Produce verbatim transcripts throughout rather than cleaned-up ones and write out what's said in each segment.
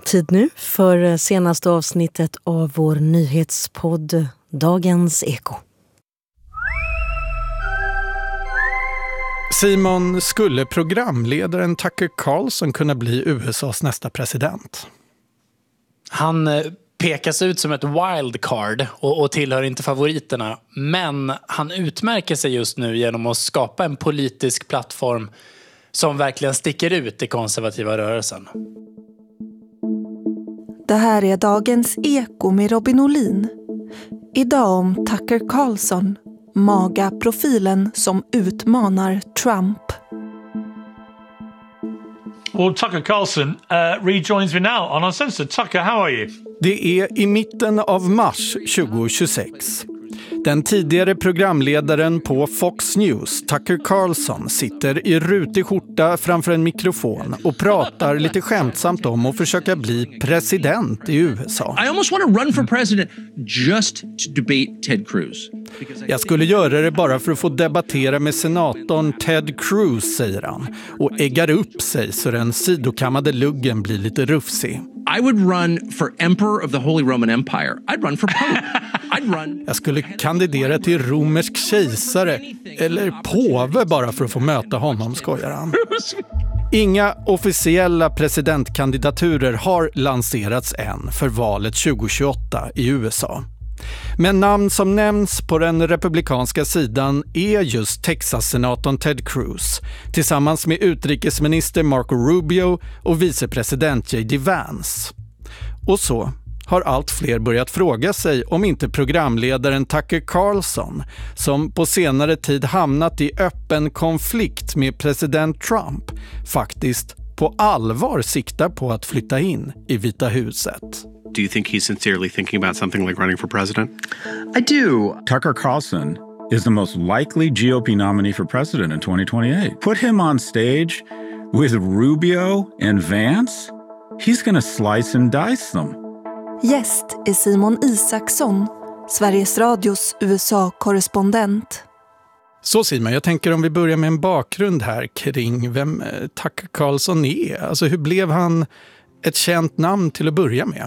Tid nu för senaste avsnittet av vår nyhetspodd Dagens Eko. Simon, skulle programledaren Tucker Carlson kunna bli U S A:s nästa president? Han pekas ut som ett wildcard och, och tillhör inte favoriterna. Men han utmärker sig just nu genom att skapa en politisk plattform som verkligen sticker ut i konservativa rörelsen. Det här är Dagens Eko med Robin Olin. Idag om Tucker Carlson, MAGA-profilen som utmanar Trump. Well, Tucker Carlson uh, rejoins me now on Uncensored. Tucker, how are you? Det är i mitten av mars tjugohundratjugosex. Den tidigare programledaren på Fox News, Tucker Carlson, sitter i rutig skjorta framför en mikrofon och pratar lite skämtsamt om att försöka bli president i U S A. I almost want to run for president just to debate Ted Cruz. Jag skulle göra det bara för att få debattera med senatorn Ted Cruz, säger han, och äggar upp sig så den sidokammade luggen blir lite rufsig. I would run for emperor of the Holy Roman Empire. I'd run for pope. I'd run. Jag skulle kandidera till romersk kejsare eller påve bara för att få möta honom, skojar han. Inga officiella presidentkandidaturer har lanserats än för valet tjugohundratjugoåtta i U S A. Men namn som nämns på den republikanska sidan är just Texas-senatorn Ted Cruz tillsammans med utrikesminister Marco Rubio och vicepresident J D Vance. Och så har allt fler börjat fråga sig om inte programledaren Tucker Carlson, som på senare tid hamnat i öppen konflikt med president Trump, faktiskt på allvar siktar på att flytta in i Vita huset. Do you think he's sincerely thinking about something like running for president? I do. Tucker Carlson is the most likely G O P nominee for president in twenty twenty-eight. Put him on stage with Rubio and Vance. He's going to slice and dice them. Gäst är Simon Isaksson, Sveriges Radios U S A-korrespondent. Så Simon, jag tänker om vi börjar med en bakgrund här kring vem Tucker Carlson är. Alltså hur blev han ett känt namn till att börja med?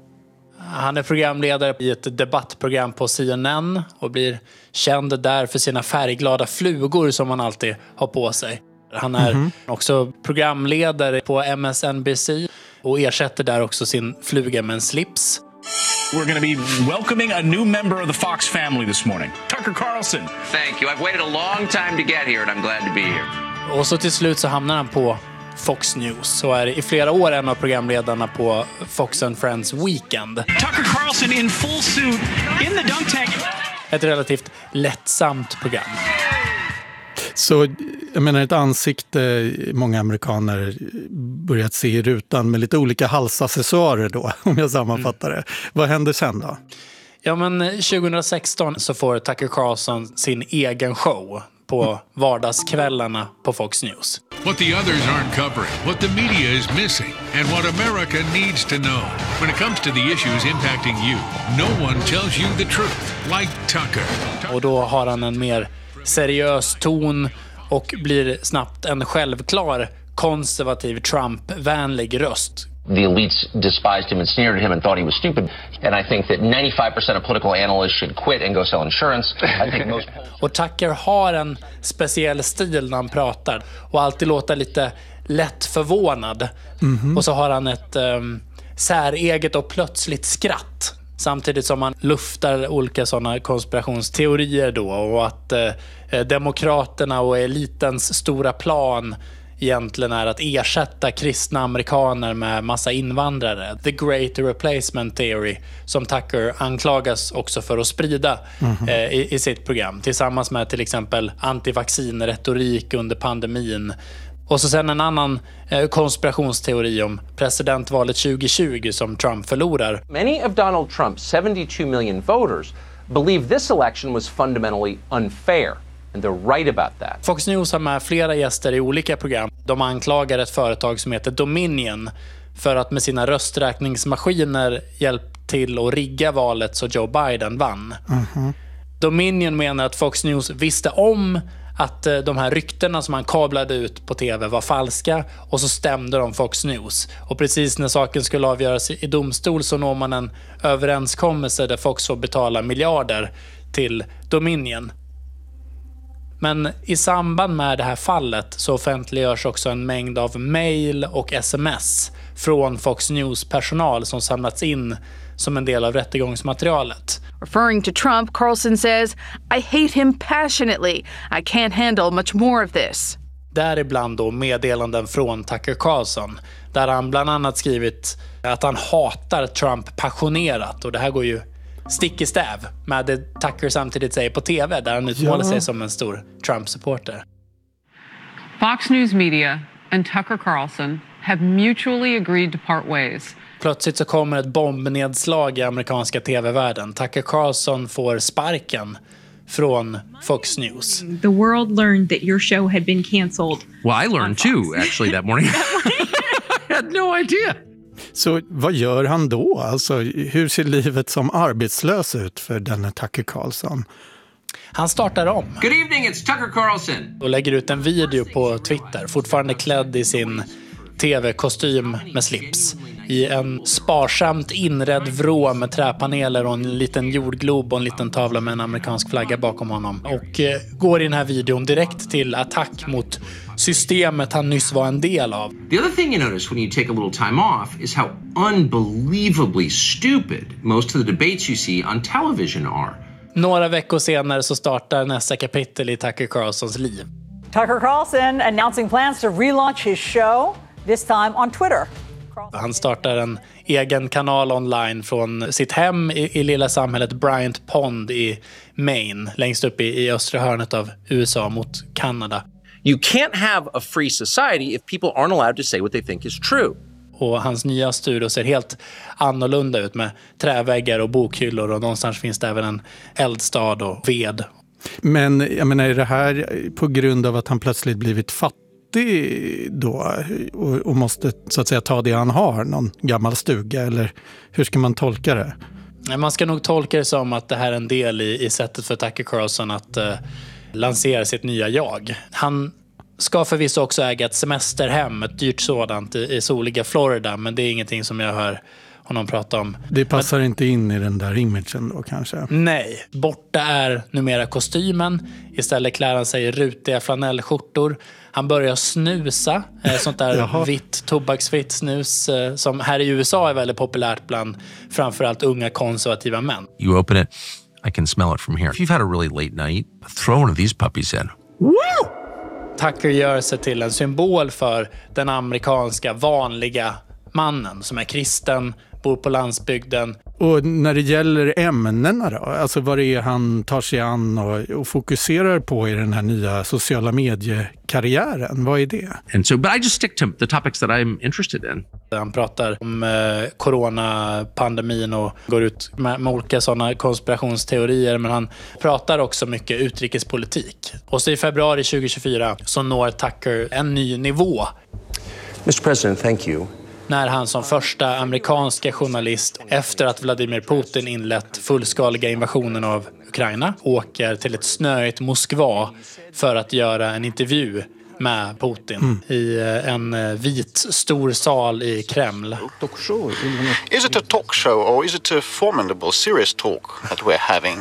Han är programledare i ett debattprogram på C N N och blir känd där för sina färgglada flugor som han alltid har på sig. Han är mm-hmm. också programledare på M S N B C och ersätter där också sin fluga med en slips. We're going to be welcoming a new member of the Fox family this morning, Tucker Carlson. Thank you. I've waited a long time to get here and I'm glad to be here. Och så till slut så hamnar han på Fox News och är i flera år en av programledarna på Fox and Friends Weekend. Tucker Carlson in full suit in the dunk tank. Ett relativt lättsamt program. Så jag menar ett ansikte många amerikaner börjat se i rutan med lite olika halsaccessoarer då, om jag sammanfattar det. Mm. Vad händer sen då? Ja, men tjugohundrasexton så får Tucker Carlson sin egen show på vardagskvällarna på Fox News. What the others aren't covering, what the media is missing, and what America needs to know. When it comes to the issues impacting you, no one tells you the truth, like Tucker. Och då har han en mer seriös ton och blir snabbt en självklar konservativ Trump-vänlig röst. The elites despised him and sneered at him and thought he was stupid. And I think that ninety-five percent of political analysts should quit and go sell insurance. I think most... Och Tucker har en speciell stil när han pratar och alltid låter lite lätt förvånad. Mm-hmm. Och så har han ett um, säreget och plötsligt skratt. Samtidigt som man luftar olika sådana konspirationsteorier då och att eh, demokraterna och elitens stora plan egentligen är att ersätta kristna amerikaner med massa invandrare. The Great Replacement Theory som Tucker anklagas också för att sprida mm-hmm. eh, i, i sitt program tillsammans med till exempel antivaccinretorik under pandemin. Och så sen en annan eh, konspirationsteori om presidentvalet tjugohundratjugo som Trump förlorar. Many of Donald Trump's seventy-two million voters believe this election was fundamentally unfair. And they're right about that. Fox News har med flera gäster i olika program. De anklagar ett företag som heter Dominion för att med sina rösträkningsmaskiner hjälpt till att rigga valet så Joe Biden vann. Mm-hmm. Dominion menar att Fox News visste om att de här ryktena som han kablade ut på tv var falska, och så stämde de Fox News. Och precis när saken skulle avgöras i domstol så når man en överenskommelse där Fox får betala miljarder till Dominion. Men i samband med det här fallet så offentliggörs också en mängd av mejl och sms från Fox News-personal som samlats in som en del av rättegångsmaterialet. Referring to Trump, Carlson says, I hate him passionately. I can't handle much more of this. Däribland då meddelanden från Tucker Carlson där han bland annat skrivit att han hatar Trump passionerat, och det här går ju stick i stäv med det Tucker samtidigt säger på tv där han utmålar ja. sig som en stor Trump-supporter. Fox News Media and Tucker Carlson have mutually agreed to part ways. Plötsligt så kommer ett bombnedslag i amerikanska tv-världen. Tucker Carlson får sparken från Fox News. The world learned that your show had been cancelled. Well, I learned too, actually, that morning. I had no idea. Så vad gör han då? Alltså, hur ser livet som arbetslös ut för denne Tucker Carlson? Han startar om. Good evening, it's Tucker Carlson. Och lägger ut en video på Twitter, fortfarande klädd i sin tv-kostym med slips, i en sparsamt inredd vrå med träpaneler och en liten jordglob och en liten tavla med en amerikansk flagga bakom honom. Och eh, går i den här videon direkt till attack mot systemet han nyss var en del av. The other thing you notice when you take a little time off is how unbelievably stupid most of the debates you see on television are. Några veckor senare så startar nästa kapitel i Tucker Carlsons liv. Tucker Carlson announcing plans to relaunch his show, this time on Twitter. Han startar en egen kanal online från sitt hem i, i lilla samhället Bryant Pond i Maine, längst upp i, i östra hörnet av U S A mot Kanada. You can't have a free society if people aren't allowed to say what they think is true. Och hans nya studio ser helt annorlunda ut med träväggar och bokhyllor, och någonstans finns det även en eldstad och ved. Men jag menar, är det här på grund av att han plötsligt blivit fattig då och, och måste så att säga ta det han har, någon gammal stuga, eller hur ska man tolka det? Man ska nog tolka det som att det här är en del i, i sättet för Tucker Carlson att uh, lansera sitt nya jag. Han ska förvisso också äga ett semesterhem, ett dyrt sådant i, i soliga Florida, men det är ingenting som jag hör honom prata om. Det passar men, inte in i den där imagen då kanske? Nej, borta är numera kostymen. Istället klär han sig i rutiga flanellskjortor. Han börjar snusa, eh, sånt där vitt, tobaksfritt snus eh, som här i U S A är väldigt populärt bland framförallt unga konservativa män. You open it, I can smell it from here. If you've had a really late night, throw one of these puppies in. Woo! Tucker gör sig till en symbol för den amerikanska vanliga mannen som är kristen, bor på landsbygden. Och när det gäller ämnena då, alltså vad det är han tar sig an och, och fokuserar på i den här nya sociala mediekarriären, vad är det? And so, but I just stick to the topics that I'm interested in. Han pratar om eh, coronapandemin och går ut med, med olika sådana konspirationsteorier, men han pratar också mycket utrikespolitik. Och så i februari tjugohundratjugofyra så når Tucker en ny nivå. mister President, thank you. När han som första amerikanska journalist efter att Vladimir Putin inlett fullskaliga invasionen av Ukraina åker till ett snöigt Moskva för att göra en intervju med Putin mm. i en vit stor sal i Kreml. Is it a talk show or is it a formidable serious talk that we're having?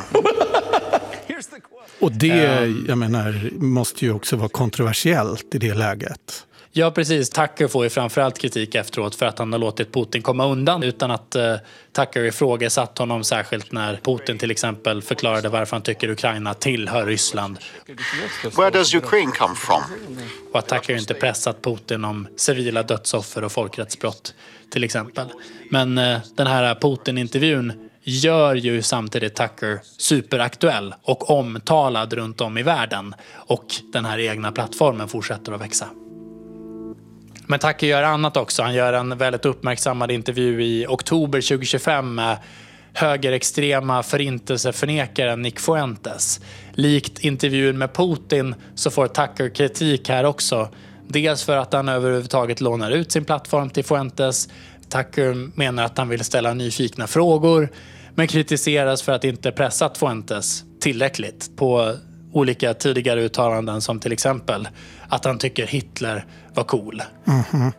Och det, jag menar, måste ju också vara kontroversiellt i det läget. Ja, precis. Tucker får ju framförallt kritik efteråt för att han har låtit Putin komma undan utan att uh, Tucker ifrågasatt honom, särskilt när Putin till exempel förklarade varför han tycker Ukraina tillhör Ryssland. Where does Ukraine come from? Och att Tucker inte pressat Putin om civila dödsoffer och folkrättsbrott till exempel. Men uh, den här Putin-intervjun gör ju samtidigt Tucker superaktuell och omtalad runt om i världen, och den här egna plattformen fortsätter att växa. Men Tucker gör annat också. Han gör en väldigt uppmärksammad intervju i oktober tjugohundratjugofem med högerextrema förintelseförnekaren Nick Fuentes. Likt intervjun med Putin så får Tucker kritik här också. Dels för att han överhuvudtaget lånar ut sin plattform till Fuentes. Tucker menar att han vill ställa nyfikna frågor, men kritiseras för att inte pressat Fuentes tillräckligt på olika tidigare uttalanden som till exempel att han tycker Hitler var cool. Mm-hmm.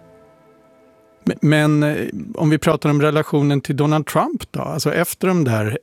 Men om vi pratar om relationen till Donald Trump då, alltså efter de där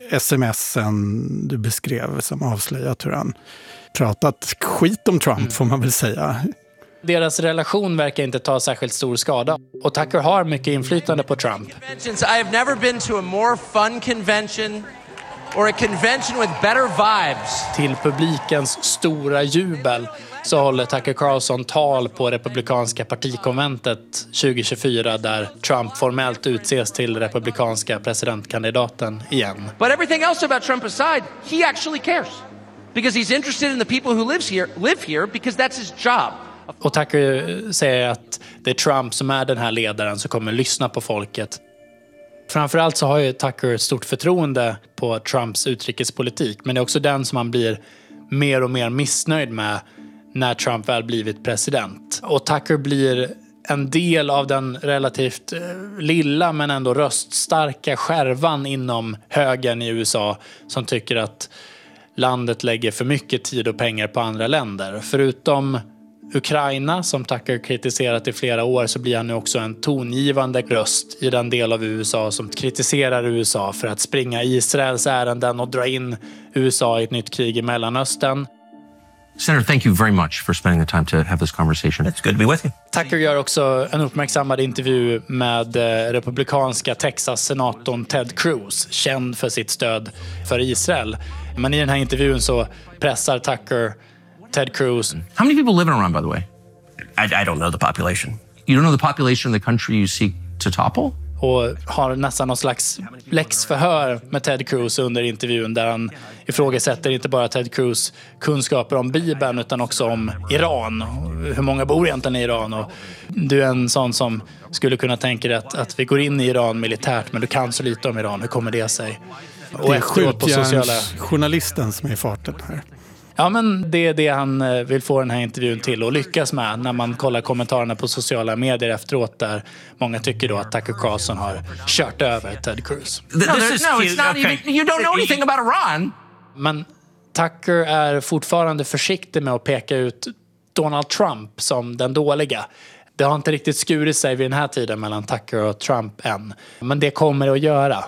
smsen du beskrev som avslöjat hur han pratat skit om Trump mm. får man väl säga. Deras relation verkar inte ta särskilt stor skada och Tucker har mycket inflytande på Trump. I have never been to a more fun convention or a convention with better vibes. Till publikens stora jubel så håller Tucker Carlson tal på republikanska partikonventet tjugo tjugofyra där Trump formellt utses till republikanska presidentkandidaten igen. But everything else about Trump aside, he actually cares. Because he's interested in the people who lives here, live here because that's his job. Och Tucker säger att det är Trump som är den här ledaren som kommer lyssna på folket. Framförallt så har ju Tucker ett stort förtroende på Trumps utrikespolitik, men det är också den som han blir mer och mer missnöjd med när Trump väl blivit president. Och Tucker blir en del av den relativt lilla men ändå röststarka skärvan inom högern i U S A som tycker att landet lägger för mycket tid och pengar på andra länder. Förutom Ukraina, som Tucker kritiserat i flera år, så blir han nu också en tongivande röst i den del av U S A som kritiserar U S A för att springa Israels ärenden och dra in U S A i ett nytt krig i Mellanöstern. Senator, thank you very much for spending the time to have this conversation. It's good to be with you. Tucker gör också en uppmärksammad intervju med republikanska Texas-senatorn Ted Cruz, känd för sitt stöd för Israel. Men i den här intervjun så pressar Tucker Ted Cruz. How many people live in Iran, by the way? I, I don't know the population. You don't know the population of the country you seek to topple? Och har nästan någon slags läxförhör med Ted Cruz under intervjun där han ifrågasätter inte bara Ted Cruz kunskaper om Bibeln utan också om Iran. Hur många bor egentligen i Iran? Och du är en sån som skulle kunna tänka dig att, att vi går in i Iran militärt, men du kan så lite om Iran. Hur kommer det sig? Och det är skjutjärnsjournalisten som är i farten här. Ja, men det är det han vill få den här intervjun till och lyckas med när man kollar kommentarerna på sociala medier efteråt där många tycker då att Tucker Carlson har kört över Ted Cruz. No, no, it's not even, you don't know anything about Iran. Men Tucker är fortfarande försiktig med att peka ut Donald Trump som den dåliga. Det har inte riktigt skurit sig vid den här tiden mellan Tucker och Trump än. Men det kommer det att göra.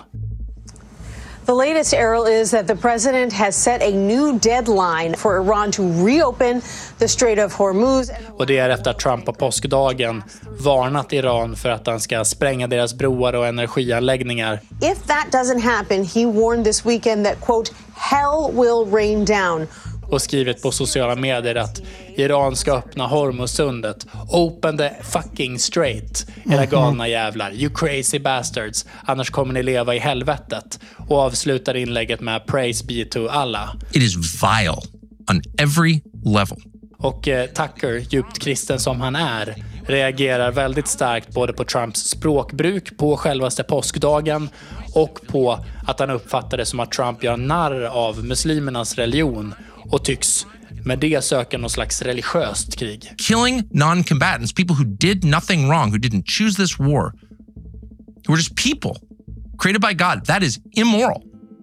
The latest, Errol, is that the president has set a new deadline for Iran to reopen the Strait of Hormuz. Och det är efter att Trump på påskdagen varnat Iran för att han ska spränga deras broar och energianläggningar. If that doesn't happen, he warned this weekend that, quote, hell will rain down. Och skrivit på sociala medier att Iran ska öppna Hormuzsundet. Open the fucking strait, era galna jävlar. You crazy bastards. Annars kommer ni leva i helvetet. Och avslutar inlägget med praise be to Allah. It is vile on every level. Och eh, Tucker, djupt kristen som han är, reagerar väldigt starkt både på Trumps språkbruk på självaste påskdagen och på att han uppfattar det som att Trump gör narr av muslimernas religion och tycks med det söka någon slags religiöst krig. Killing non-combatants, people who did nothing wrong, who didn't choose this war, who were just people created by God, that is immoral.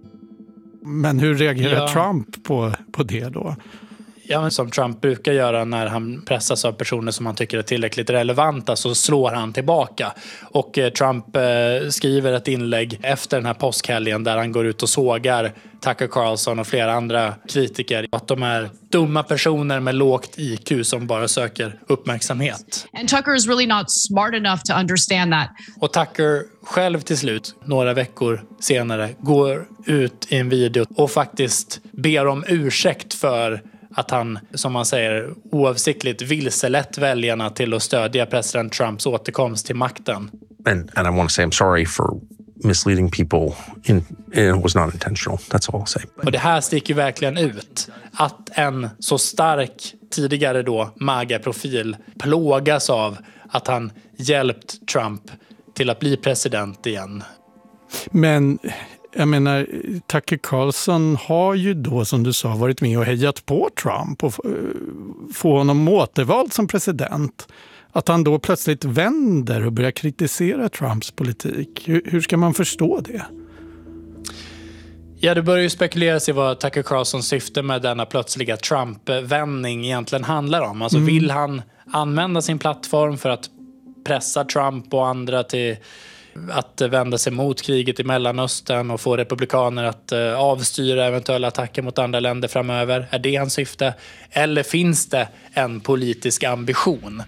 Men hur reagerar ja. Trump på, på det då? Ja, men som Trump brukar göra när han pressas av personer som han tycker är tillräckligt relevanta så slår han tillbaka. Och eh, Trump eh, skriver ett inlägg efter den här påskhelgen där han går ut och sågar Tucker Carlson och flera andra kritiker. Att de är dumma personer med lågt I Q som bara söker uppmärksamhet. And Tucker is really not smart enough to understand that. Och Tucker själv till slut, några veckor senare, går ut i en video och faktiskt ber om ursäkt för att han, som man säger, oavsiktligt vilselett väljarna till att stödja president Trumps återkomst till makten. And, and I want to say I'm sorry for misleading people. In, it was not intentional. That's all I'll say. Och det här sticker ju verkligen ut. Att en så stark tidigare då MAGA-profil plågas av att han hjälpt Trump till att bli president igen. Men jag menar, Tucker Carlson har ju då, som du sa, varit med och hejat på Trump och få honom återvald som president. Att han då plötsligt vänder och börjar kritisera Trumps politik. Hur, hur ska man förstå det? Ja, det börjar ju spekuleras i vad Tucker Carlsons syfte med denna plötsliga Trump-vändning egentligen handlar om. Alltså mm. vill han använda sin plattform för att pressa Trump och andra till att vända sig mot kriget i Mellanöstern och få republikaner att uh, avstyra eventuella attacker mot andra länder framöver? Är det hans syfte? Eller finns det en politisk ambition?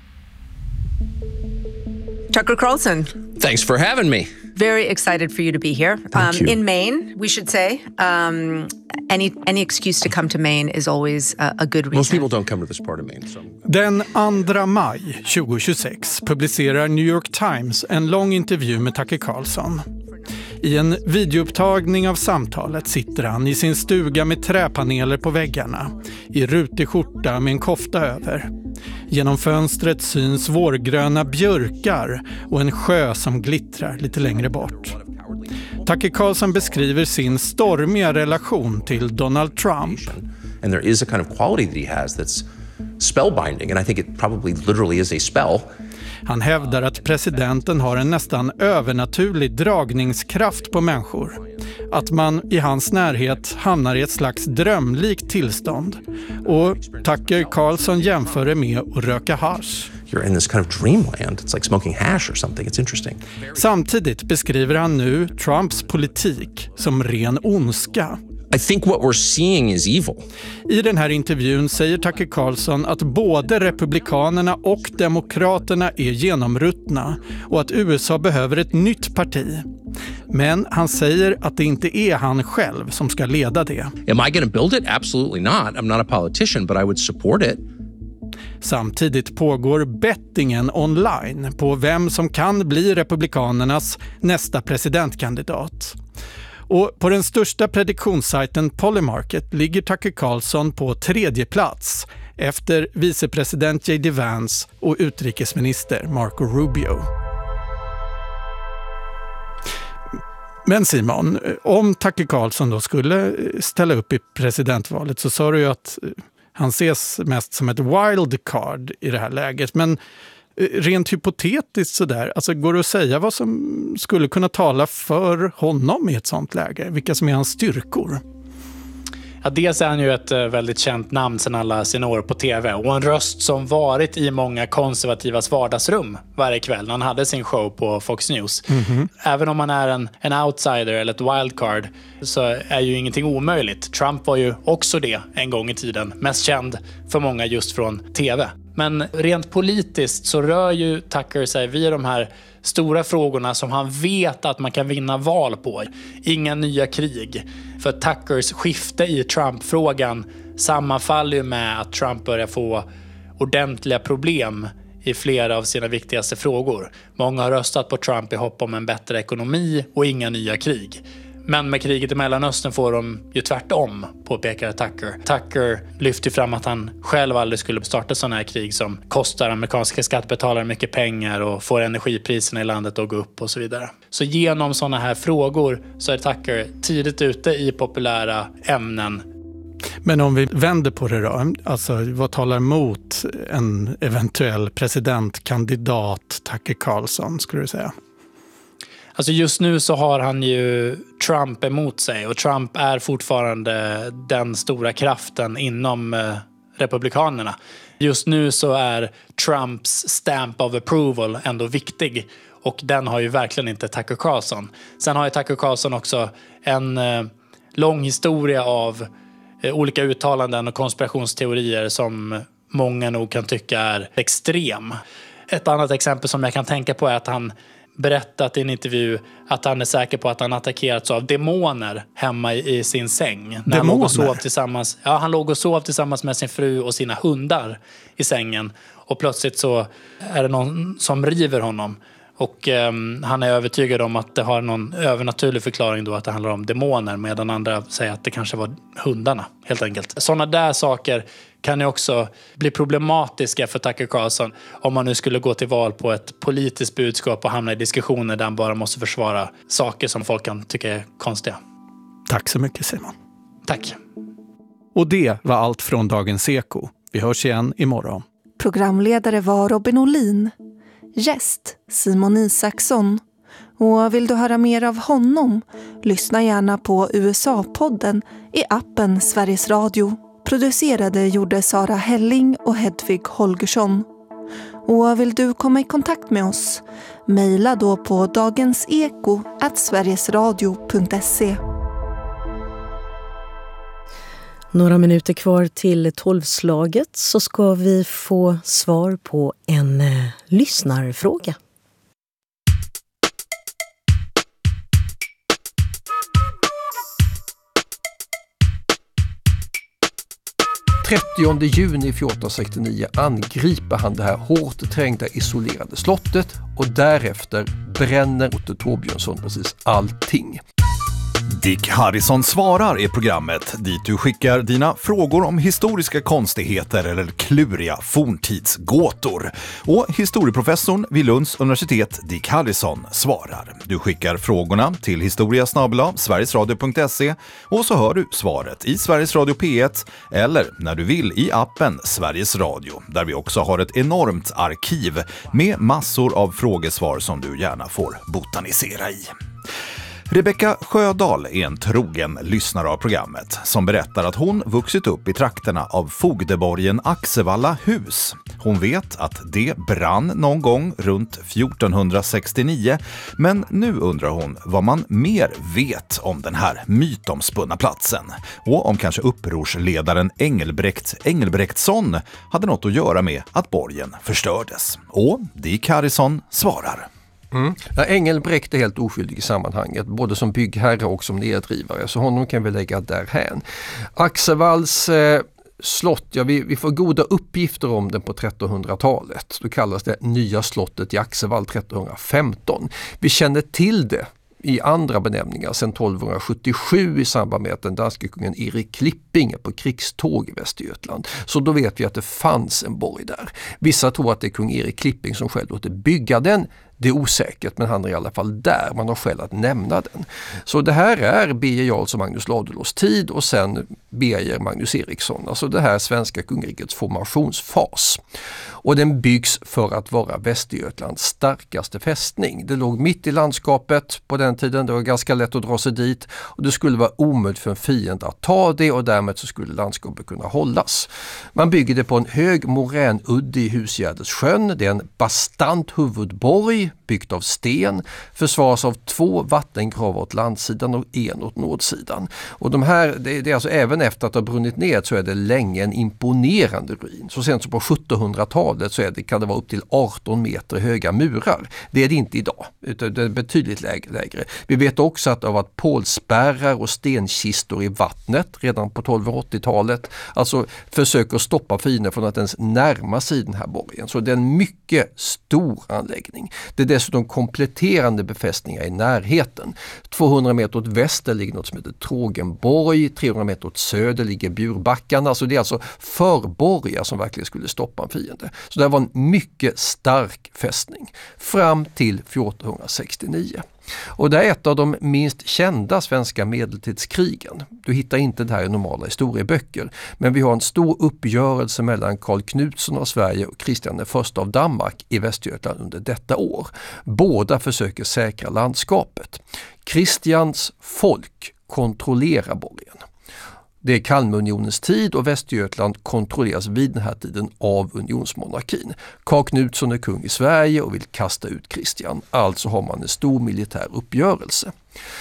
Tucker Carlson. Thanks for having me. Very excited for you to be here. Um, in Maine, we should say. Um, any any excuse to come to Maine is always a, a good reason. Most people don't come to this part of Maine. So. Den andra maj tjugohundratjugosex publicerar New York Times en lång intervju med Tucker Carlson. I en videoupptagning av samtalet sitter han i sin stuga med träpaneler på väggarna, i rutig skjorta med en kofta över. Genom fönstret syns vårgröna björkar och en sjö som glittrar lite längre bort. Tucker Carlson beskriver sin stormiga relation till Donald Trump. And there is a kind of quality that he has that's spellbinding, and I think it probably literally is a spell. Han hävdar att presidenten har en nästan övernaturlig dragningskraft på människor. Att man i hans närhet hamnar i ett slags drömlikt tillstånd. Och Tucker Carlson jämför det med att röka hasch. You're in this kind of dreamland. It's like smoking hash or something. It's interesting. Samtidigt beskriver han nu Trumps politik som ren ondska. I think what we're seeing is evil. I den här intervjun säger Tucker Carlson att både republikanerna och demokraterna är genomruttna och att U S A behöver ett nytt parti. Men han säger att det inte är han själv som ska leda det. Am I going to build it? Absolutely not. I'm not a politician, but I would support it. Samtidigt pågår bettingen online på vem som kan bli republikanernas nästa presidentkandidat. Och på den största prediktionssajten Polymarket ligger Tucker Carlson på tredje plats efter vicepresident J D Vance och utrikesminister Marco Rubio. Men Simon, om Tucker Carlson då skulle ställa upp i presidentvalet så sa du ju att han ses mest som ett wildcard i det här läget. Men rent hypotetiskt sådär, alltså går det att säga vad som skulle kunna tala för honom i ett sånt läge? Vilka som är hans styrkor? Ja, dels är han ju ett väldigt känt namn sedan alla sina år på tv och en röst som varit i många konservativas vardagsrum varje kväll när han hade sin show på Fox News. Mm-hmm. Även om han är en, en outsider eller ett wildcard så är ju ingenting omöjligt. Trump var ju också det en gång i tiden, mest känd för många just från tv. Men rent politiskt så rör ju Tucker sig via de här stora frågorna som han vet att man kan vinna val på. Inga nya krig. För Tuckers skifte i Trump-frågan sammanfaller ju med att Trump börjar få ordentliga problem i flera av sina viktigaste frågor. Många har röstat på Trump i hopp om en bättre ekonomi och inga nya krig. Men med kriget i Mellanöstern får de ju tvärtom, påpekar Tucker. Tucker lyfter fram att han själv aldrig skulle starta sådana här krig som kostar amerikanska skattebetalare mycket pengar och får energipriserna i landet att gå upp och så vidare. Så genom sådana här frågor så är Tucker tidigt ute i populära ämnen. Men om vi vänder på det då, alltså vad talar emot en eventuell presidentkandidat Tucker Carlson skulle du säga? Alltså just nu så har han ju Trump emot sig och Trump är fortfarande den stora kraften inom eh, republikanerna. Just nu så är Trumps stamp of approval ändå viktig och den har ju verkligen inte Tucker Carlson. Sen har ju Tucker Carlson också en eh, lång historia av eh, olika uttalanden och konspirationsteorier som många nog kan tycka är extrem. Ett annat exempel som jag kan tänka på är att han berättat i en intervju att han är säker på att han attackerats av demoner hemma i, i sin säng. När han låg och sov tillsammans, ja, han låg och sov tillsammans med sin fru och sina hundar i sängen. Och plötsligt så är det någon som river honom. Och um, han är övertygad om att det har någon övernaturlig förklaring då att det handlar om demoner, medan andra säger att det kanske var hundarna helt enkelt. Sådana där saker kan ju också bli problematiska för Tucker Carlson om man nu skulle gå till val på ett politiskt budskap och hamna i diskussioner där han bara måste försvara saker som folk kan tycka är konstiga. Tack så mycket Simon. Tack. Och det var allt från Dagens Eko. Vi hörs igen imorgon. Programledare var Robin Olin. Gäst Simon Isaksson Och vill du höra mer av honom? Lyssna gärna på U S A-podden i appen Sveriges Radio. Producerade gjorde Sara Helling och Hedvig Holgersson. Och vill du komma i kontakt med oss? Mejla då på dagenseko at sverigesradio punkt se. Några minuter kvar till tolvslaget så ska vi få svar på en eh, lyssnarfråga. trettionde juni fjortonhundrasextionio angriper han det här hårt trängda isolerade slottet och därefter bränner Otto Torbjörnsson precis allting. Dick Harrison svarar i programmet dit du skickar dina frågor om historiska konstigheter eller kluriga forntidsgåtor. Och historieprofessorn vid Lunds universitet Dick Harrison svarar. Du skickar frågorna till historia snabel-a sverigesradio punkt se och så hör du svaret i Sveriges Radio P ett eller när du vill i appen Sveriges Radio där vi också har ett enormt arkiv med massor av frågesvar som du gärna får botanisera i. Rebecka Sjödahl är en trogen lyssnare av programmet som berättar att hon vuxit upp i trakterna av fogdeborgen Axevalla hus. Hon vet att det brann någon gång runt fjortonhundrasextionio, men nu undrar hon vad man mer vet om den här mytomspunna platsen och om kanske upprorsledaren Engelbrekt Engelbrektsson hade något att göra med att borgen förstördes. Och Dick Harrison svarar. Mm. Ja, Engelbrekt är helt oskyldig i sammanhanget, både som byggherre och som neddrivare, så honom kan vi lägga därhän. Axevalls eh, slott, ja, vi, vi får goda uppgifter om den på trettonhundratalet. Då kallas det Nya slottet i Axevall trettonhundrafemton. Vi känner till det i andra benämningar sedan tolvhundrasjuttiosju i samband med att den danske kungen Erik Klipping är på krigståg i Västergötland. Så då vet vi att det fanns en borg där. Vissa tror att det är kung Erik Klipping som själv låter bygga den. Det är osäkert, men han är i alla fall där. Man har skäl att nämna den. Så det här är Birger Jarls och Magnus Ladulås tid och sen Birger Magnus Eriksson. Alltså det här svenska kungarikets formationsfas. Och den byggs för att vara Västergötlands starkaste fästning. Det låg mitt i landskapet på den tiden. Det var ganska lätt att dra sig dit. Och det skulle vara omöjligt för en fiende att ta det och därmed så skulle landskapet kunna hållas. Man bygger det på en hög moränudde i Husgärdessjön. Det är en bastant huvudborg byggt av sten, försvaras av två vattengravar åt landsidan och en åt nordsidan. Och de här, det, det är alltså även efter att det har brunnit ner så är det länge en imponerande ruin. Så sent som på sjuttonhundratalet så är det, kan det vara upp till arton meter höga murar. Det är det inte idag, utan det är betydligt lägre. Vi vet också att det har varit pålspärrar och stenkistor i vattnet redan på tolvhundraåttiotalet. Alltså försöker stoppa fienden från att ens närma sig den här borgen. Så det är en mycket stor anläggning. Det är dessutom kompletterande befästningar i närheten. tvåhundra meter åt väster ligger något som heter Trågenborg, trehundra meter åt söder ligger Burbackarna. Alltså det är alltså förborgar som verkligen skulle stoppa en fiende. Så det var en mycket stark fästning fram till fjortonhundrasextionio. Och det är ett av de minst kända svenska medeltidskrigen. Du hittar inte det här i normala historieböcker. Men vi har en stor uppgörelse mellan Karl Knutsson av Sverige och Kristian den första av Danmark i Västergötland under detta år. Båda försöker säkra landskapet. Kristians folk kontrollerar borgen. Det är Kalmarunionens tid och Västergötland kontrolleras vid den här tiden av unionsmonarkin. Karl Knutsson är kung i Sverige och vill kasta ut Kristian. Alltså har man en stor militär uppgörelse.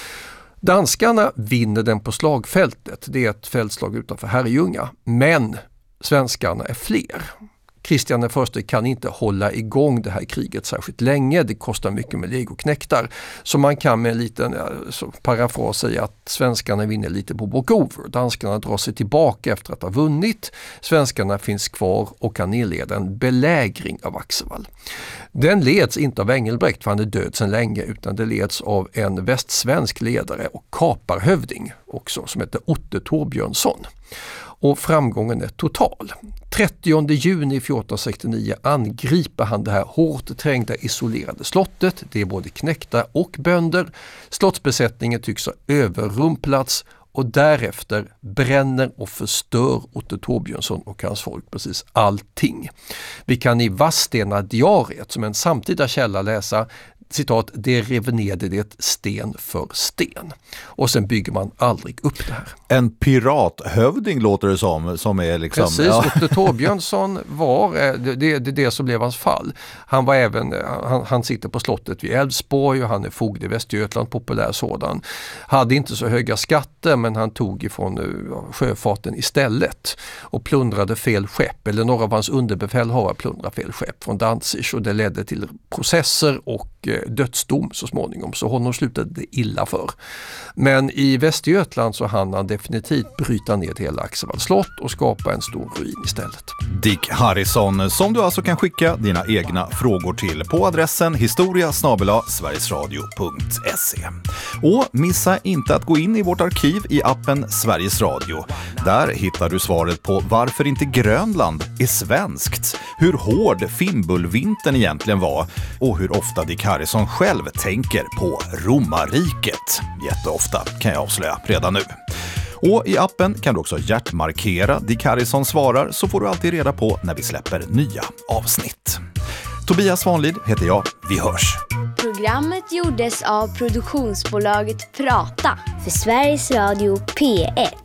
Danskarna vinner den på slagfältet. Det är ett fältslag utanför Herrljunga. Men svenskarna är fler. Kristian den första kan inte hålla igång det här kriget särskilt länge. Det kostar mycket med legoknektar. Så man kan med en liten så parafras säga att svenskarna vinner lite på walkover. Danskarna drar sig tillbaka efter att ha vunnit. Svenskarna finns kvar och kan inleda en belägring av Axevall. Den leds inte av Engelbrekt för han är död sedan länge, utan det leds av en västsvensk ledare och kaparhövding också som heter Otto Torbjörnsson. Och framgången är total. trettionde juni fjortonhundrasextionio angriper han det här hårt trängda isolerade slottet. Det är både knektar och bönder. Slottsbesättningen tycks ha överrumplats och därefter bränner och förstör Otto Torbjörnsson och hans folk precis allting. Vi kan i Vadstena diariet som en samtida källa läsa citat, det rev ner det sten för sten. Och sen bygger man aldrig upp det här. En pirathövding låter det som, som är liksom... Precis, ja. Otto Torbjörnsson var, det, det, det, det som blev hans fall. Han var även, han, han sitter på slottet vid Älvsborg och han är fogd i Västergötland, populär sådan. Hade inte så höga skatter, men han tog ifrån uh, sjöfarten istället och plundrade fel skepp, eller några av hans underbefälhavare plundrade fel skepp från Danzig, och det ledde till processer och uh, dödsdom så småningom, så honom slutade det illa för. Men i Västergötland så hann han definitivt bryta ner hela Axevalls slott och skapa en stor ruin istället. Dick Harrison, som du alltså kan skicka dina egna frågor till på adressen historia snabel-a sverigesradio punkt se. Och missa inte att gå in i vårt arkiv i appen Sveriges Radio. Där hittar du svaret på varför inte Grönland är svenskt, hur hård Fimbulvintern egentligen var och hur ofta Dick Harrison själv tänker på romarriket. Jätteofta, kan jag avslöja redan nu. Och i appen kan du också hjärtmarkera Dick Harrison svarar, så får du alltid reda på när vi släpper nya avsnitt. Tobias Svanlid heter jag. Vi hörs. Programmet gjordes av produktionsbolaget Prata för Sveriges Radio P ett.